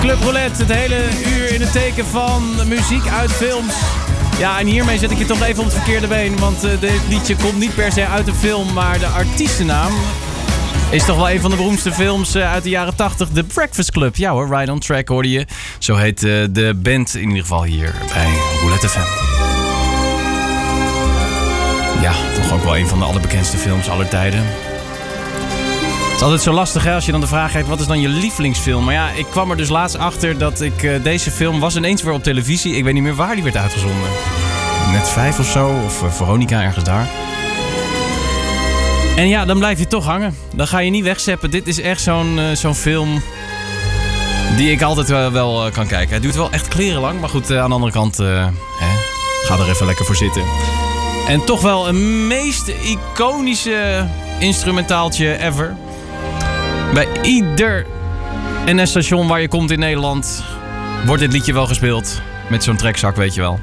Club Roulette, het hele uur in het teken van muziek uit films. Ja, en hiermee zet ik je toch even op het verkeerde been. Want dit liedje komt niet per se uit een film, maar de artiestennaam is toch wel een van de beroemdste films uit de jaren 80. The Breakfast Club. Ja hoor, Right on Track hoorde je. Zo heet de band in ieder geval hier bij Roulette FM. Ja, toch ook wel een van de allerbekendste films aller tijden. Het is altijd zo lastig hè, als je dan de vraag krijgt, wat is dan je lievelingsfilm? Maar ja, ik kwam er dus laatst achter dat deze film was ineens weer op televisie. Ik weet niet meer waar die werd uitgezonden. Net 5 of zo, of Veronica, ergens daar. En ja, dan blijf je toch hangen. Dan ga je niet wegzeppen. Dit is echt zo'n film die ik altijd wel kan kijken. Het duurt wel echt klerenlang, maar goed, aan de andere kant, ga er even lekker voor zitten. En toch wel een meest iconische instrumentaaltje ever. Bij ieder NS-station waar je komt in Nederland wordt dit liedje wel gespeeld. Met zo'n trekzak, weet je wel.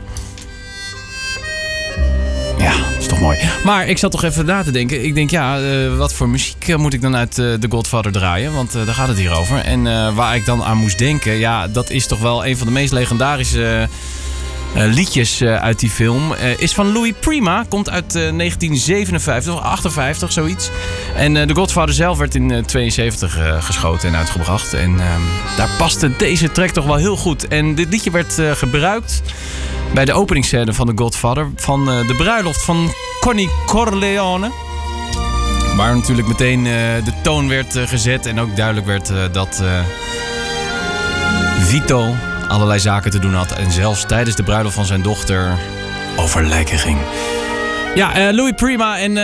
Ja, dat is toch mooi. Maar ik zat toch even na te denken. Ik denk, wat voor muziek moet ik dan uit The Godfather draaien? Want daar gaat het hier over. En waar ik dan aan moest denken, ja, dat is toch wel een van de meest legendarische liedjes uit die film. Is van Louis Prima. Komt uit 1957 of 58, zoiets. En The Godfather zelf werd in 72 geschoten en uitgebracht. En daar paste deze track toch wel heel goed. En dit liedje werd gebruikt bij de openingsscène van The Godfather. Van de bruiloft van Connie Corleone. Waar natuurlijk meteen de toon werd gezet. En ook duidelijk werd dat Vito allerlei zaken te doen had. En zelfs tijdens de bruiloft van zijn dochter over lijken ging. Ja, Louis Prima en